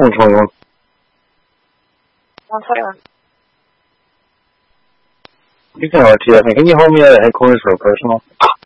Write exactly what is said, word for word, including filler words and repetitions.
one twenty-one. one twenty-one. You can R T F me. Can you hold me at headquarters for a personal?